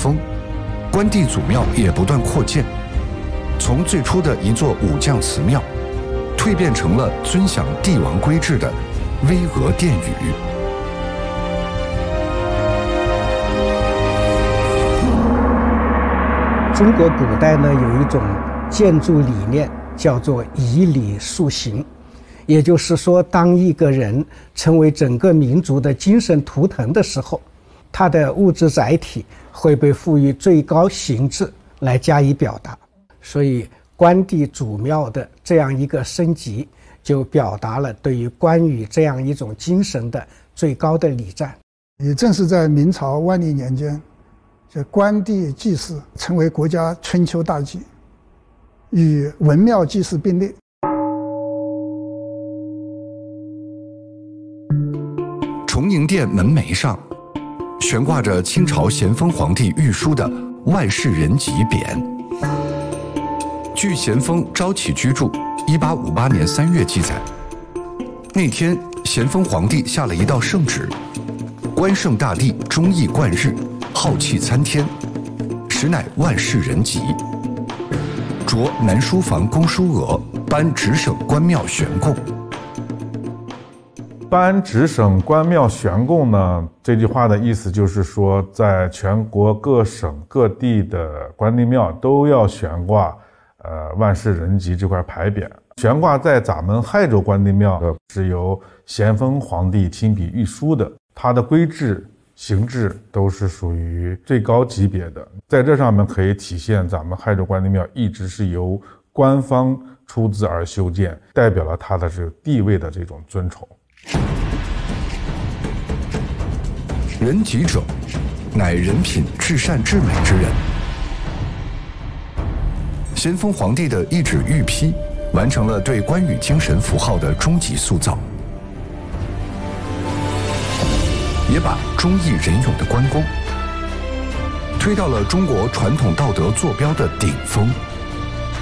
丰，关帝祖庙也不断扩建，从最初的一座武将祠庙，蜕变成了尊享帝王规制的巍峨殿宇。 中国古代呢有一种建筑理念叫做以礼树形，也就是说，当一个人成为整个民族的精神图腾的时候，他的物质载体会被赋予最高形制来加以表达。所以关帝祖庙的这样一个升级，就表达了对于关羽这样一种精神的最高的礼赞。 也正是在明朝万历年间，这关帝祭祀成为国家春秋大祭，与文庙祭祀并列。 崇宁殿门楣上悬挂着清朝咸丰皇帝御书的万世仁吉匾。据咸丰昭启居注1858年3月记载，那天咸丰皇帝下了一道圣旨，关圣大帝忠义贯日，浩气参天，实乃万世仁吉。着南书房公书额，颁直省关庙悬供。 颁直省关庙悬供呢，这句话的意思就是说，在全国各省各地的关帝庙都要悬挂万世仁吉这块牌匾。悬挂在咱们亥州关帝庙是由咸丰皇帝亲笔御书的，它的规制形制都是属于最高级别的，在这上面可以体现咱们亥州关帝庙一直是由官方出资而修建，代表了它的这个地位的这种尊崇。 仁吉者，乃人品至善至美之人。咸丰皇帝的一纸御批，完成了对关羽精神符号的终极塑造，也把忠义仁勇的关公推到了中国传统道德坐标的顶峰。